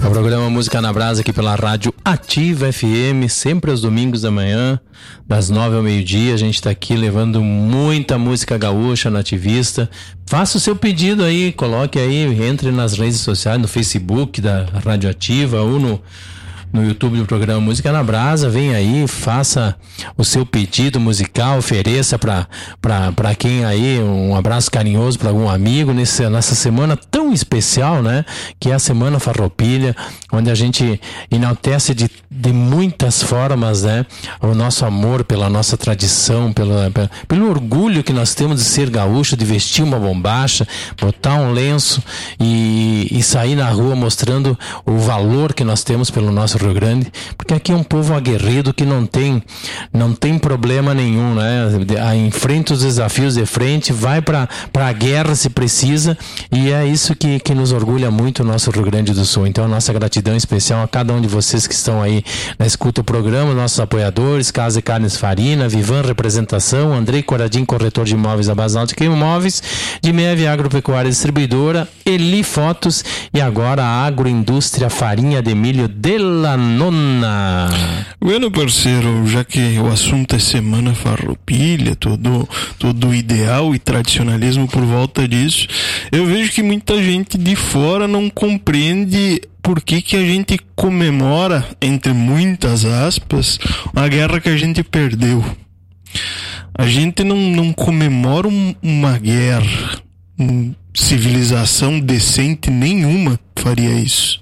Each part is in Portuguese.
O programa Música na Brasa aqui pela Rádio Ativa FM, sempre aos domingos da manhã, das 9 ao meio-dia. A gente está aqui levando muita música gaúcha, nativista. Faça o seu pedido aí, coloque aí, entre nas redes sociais, no Facebook da Rádio Ativa ou no YouTube do programa Música na Brasa. Vem aí, faça o seu pedido musical, ofereça para quem aí, um abraço carinhoso para algum amigo nessa semana tão especial, né? Que é a Semana Farroupilha, onde a gente enaltece de muitas formas, né? O nosso amor pela nossa tradição, pelo orgulho que nós temos de ser gaúcho, de vestir uma bombacha, botar um lenço e sair na rua mostrando o valor que nós temos pelo nosso Rio Grande, porque aqui é um povo aguerrido que não tem problema nenhum, né? Enfrenta os desafios de frente, vai para a guerra se precisa, e é isso que nos orgulha muito o nosso Rio Grande do Sul. Então a nossa gratidão especial a cada um de vocês que estão aí na escuta do programa, nossos apoiadores, Casa e Carnes Farina, Vivan Representação, Andrei Coradim, corretor de imóveis da Basaltic Imóveis, de Mev Agropecuária Distribuidora, Eli Fotos e agora a Agroindústria Farinha de Milho de la Nona. Bueno, parceiro, já que o assunto é Semana Farroupilha, todo ideal e tradicionalismo por volta disso, eu vejo que muita gente de fora não compreende por que a gente comemora, entre muitas aspas, a guerra que a gente perdeu. A gente não comemora uma guerra. Civilização decente nenhuma faria isso.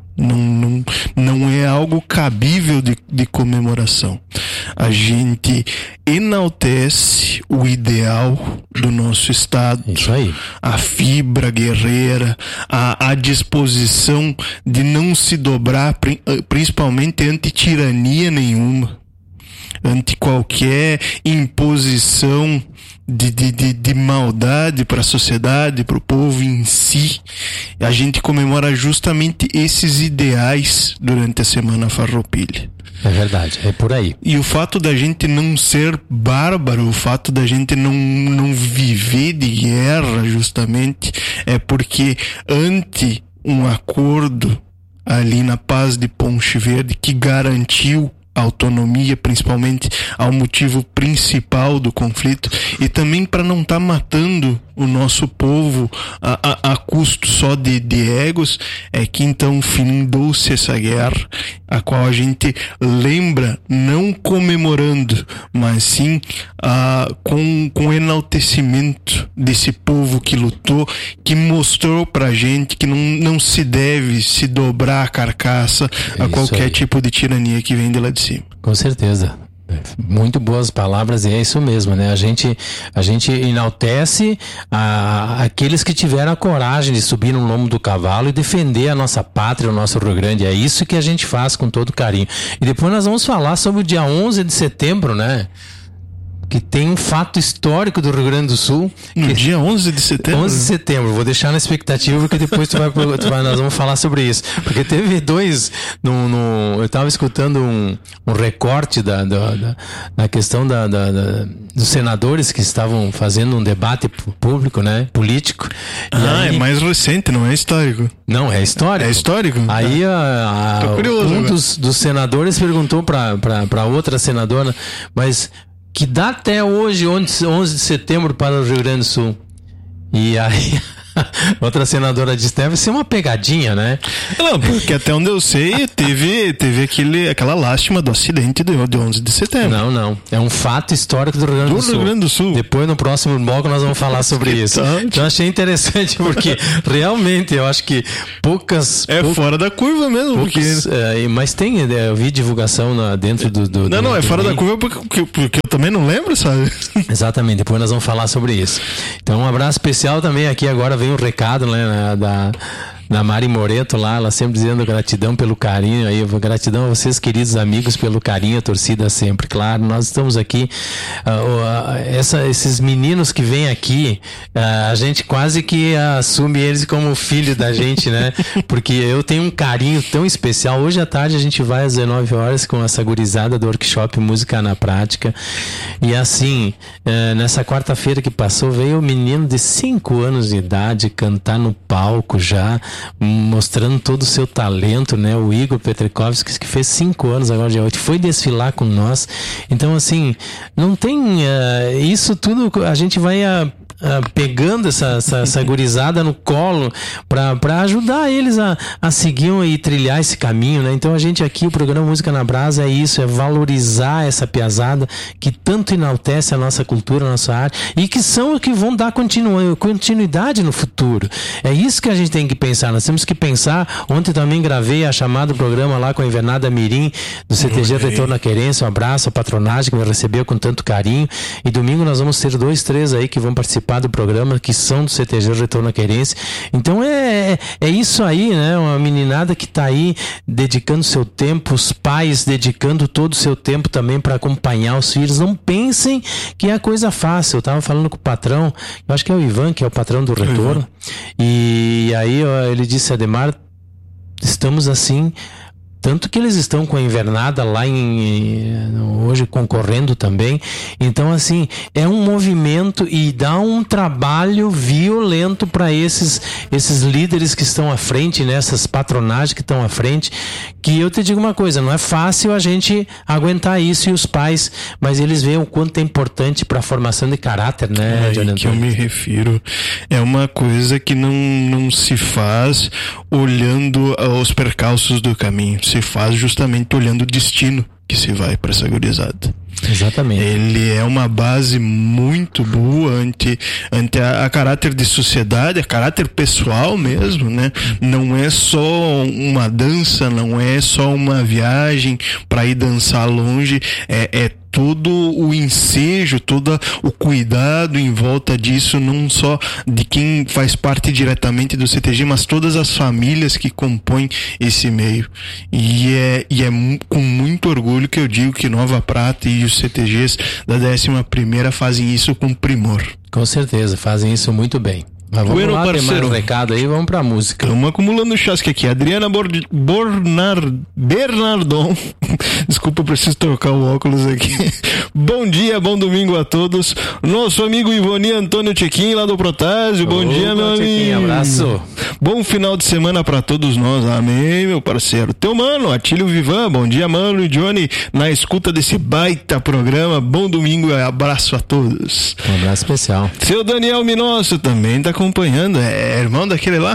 Não é algo cabível de comemoração. A gente enaltece o ideal do nosso estado. Isso aí. A fibra guerreira, a disposição de não se dobrar, principalmente ante tirania nenhuma, ante qualquer imposição de maldade para a sociedade, para o povo em si. A gente comemora justamente esses ideais durante a Semana Farroupilha. É verdade, é por aí. E o fato da gente não ser bárbaro, o fato da gente não viver de guerra, justamente, é porque ante um acordo ali na Paz de Ponche Verde que garantiu a autonomia, principalmente ao motivo principal do conflito, e também para não estar matando o nosso povo a custo só de egos, é que então findou-se essa guerra, a qual a gente lembra não comemorando, mas sim com enaltecimento desse povo que lutou, que mostrou pra gente que não se deve se dobrar a carcaça a qualquer tipo de tirania que vem de lá de cima. Com certeza. Muito boas palavras, e é isso mesmo, né? A gente enaltece aqueles que tiveram a coragem de subir no lombo do cavalo e defender a nossa pátria, o nosso Rio Grande. É isso que a gente faz com todo carinho. E depois nós vamos falar sobre o dia 11 de setembro, né? Que tem um fato histórico do Rio Grande do Sul. No dia 11 de setembro? 11 de setembro, vou deixar na expectativa, porque depois nós vamos falar sobre isso. Porque teve dois, eu estava escutando um recorte da questão dos senadores que estavam fazendo um debate público, né, político. É mais recente, não é histórico. Não, é histórico. É histórico? Aí Tô curioso, um dos senadores perguntou para outra senadora, mas que dá até hoje, 11 de setembro, para o Rio Grande do Sul. E aí outra senadora disse, deve ser uma pegadinha, né? Não, porque até onde eu sei, teve aquela lástima do acidente de 11 de setembro. Não. É um fato histórico do Rio Grande do Sul. Depois, no próximo bloco, nós vamos falar sobre isso. Então, achei interessante, porque realmente eu acho que fora da curva mesmo. Mas eu vi divulgação dentro do Não, é fora da curva porque eu também não lembro, sabe? Exatamente, depois nós vamos falar sobre isso. Então, um abraço especial também aqui agora. Vem um recado, né, da Mari Moreto lá, ela sempre dizendo gratidão pelo carinho aí, gratidão a vocês, queridos amigos, pelo carinho, a torcida sempre, claro, nós estamos aqui, esses meninos que vêm aqui, a gente quase que assume eles como filho da gente, né, porque eu tenho um carinho tão especial. Hoje à tarde a gente vai às 19 horas com essa gurizada do workshop Música na Prática, e assim, nessa quarta-feira que passou, veio um menino de 5 anos de idade cantar no palco já, mostrando todo o seu talento, né? O Igor Petrikovski, que fez 5 anos agora, dia 8, foi desfilar com nós. Então, assim, não tem... isso tudo a gente vai... pegando essa gurizada no colo para ajudar eles a seguir e trilhar esse caminho, né? Então a gente aqui, o programa Música na Brasa é isso, é valorizar essa piazada que tanto enaltece a nossa cultura, a nossa arte e que são os que vão dar continuidade no futuro. É isso que a gente tem que pensar, nós temos que pensar. Ontem também gravei a chamada programa lá com a Invernada Mirim do CTG Retorno à Querência, um abraço à patronagem que me recebeu com tanto carinho, e domingo nós vamos ter 2, 3 aí que vão participar do programa, que são do CTG Retorno à Querência. Então é isso aí, né? Uma meninada que tá aí dedicando seu tempo, os pais dedicando todo o seu tempo também para acompanhar os filhos. Não pensem que é coisa fácil. Eu tava falando com o patrão, eu acho que é o Ivan, que é o patrão do Retorno, e aí ele disse: Ademar, estamos assim... Tanto que eles estão com a Invernada lá hoje concorrendo também. Então, assim, é um movimento e dá um trabalho violento para esses líderes que estão à frente, né? Essas patronagens que estão à frente. Que eu te digo uma coisa, não é fácil a gente aguentar isso e os pais, mas eles veem o quanto é importante para a formação de caráter, né, Johnny? Que eu me refiro. É uma coisa que não se faz olhando os percalços do caminho. Se faz justamente olhando o destino que se vai para essa gurizada. Exatamente. Ele é uma base muito boa ante a caráter de sociedade, a caráter pessoal mesmo, né? Não é só uma dança, não é só uma viagem para ir dançar longe, é todo o ensejo, todo o cuidado em volta disso, não só de quem faz parte diretamente do CTG, mas todas as famílias que compõem esse meio. E é com muito orgulho que eu digo que Nova Prata e os CTGs da 11ª fazem isso com primor. Com certeza, fazem isso muito bem. Mas vamos lá, parceiro. Tem mais um recado aí, vamos pra música. Estamos acumulando chasque aqui. Adriana Bernardon. Desculpa, eu preciso trocar o óculos aqui. Bom dia, bom domingo a todos. Nosso amigo Ivoni Antônio Tchequim, lá do Protásio. Bom dia, meu amigo. Abraço. Bom final de semana pra todos nós. Amém, meu parceiro. Teu mano, Atílio Vivan. Bom dia, mano e Johnny, na escuta desse baita programa. Bom domingo e abraço a todos. Um abraço especial. Seu Daniel Minosso também tá acompanhando, é irmão daquele lá?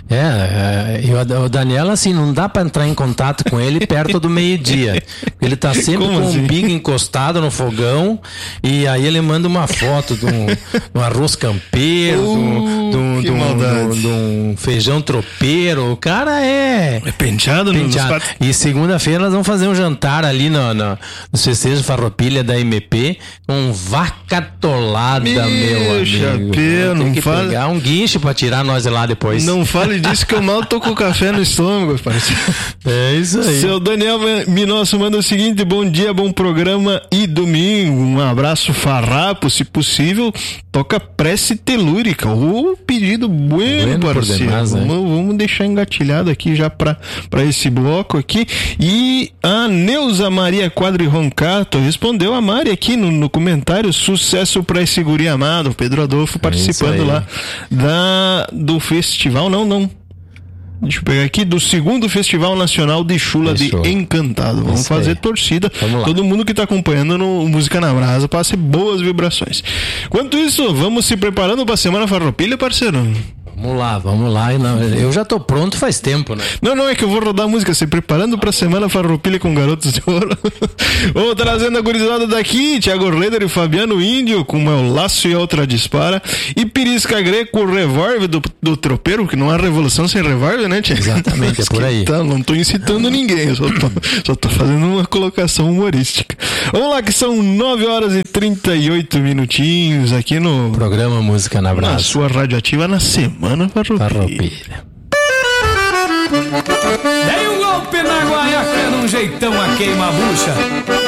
O Daniel, assim, não dá pra entrar em contato com ele perto do meio-dia. Ele tá sempre com o umbigo encostado no fogão, e aí ele manda uma foto de um arroz campeiro, de um feijão tropeiro. O cara é penteado. E segunda-feira nós vamos fazer um jantar ali no festejo Farroupilha da MP, com vaca atolada, meu amigo. Chapéu, tem que pegar um guincho pra tirar nós de lá depois. Não fale disso que eu mal tô com café no estômago, parceiro. É isso aí. Seu Daniel Minosso manda o seguinte: bom dia, bom programa e domingo. Um abraço farrapo, se possível, toca prece telúrica. O pedido bueno, parceiro. Demais, né? Vamos deixar engatilhado aqui já pra esse bloco aqui. E a Neuza Maria Quadri Roncato respondeu a Mari aqui no comentário: sucesso pra esse guri amado. Pedro Adolfo participando lá do festival, não. Deixa eu pegar aqui, do 2º Festival Nacional de Chula de Encantado. Vamos fazer torcida. Todo mundo que está acompanhando no Música na Brasa passe boas vibrações. Enquanto isso, vamos se preparando para a Semana Farroupilha, parceiro? Vamos lá. Eu já tô pronto faz tempo, né? Não, é que eu vou rodar a música, se preparando pra Semana Farroupilha com Garotos de Ouro. Vou trazendo a gurizada daqui, Thiago Reder e Fabiano Índio, com Meu Laço e a Outra Dispara, e Pirisca Greco, o revólver do tropeiro, que não há revolução sem revólver, né, Thiago? Exatamente, é por aí. Tá, não tô incitando ninguém, eu só tô fazendo uma colocação humorística. Vamos lá, que são 9h38 minutinhos aqui no programa Música na Brasa, na sua radioativa, na Semana Farroupilha. Dei um golpe na guaiaca, num jeitão a queima-bucha.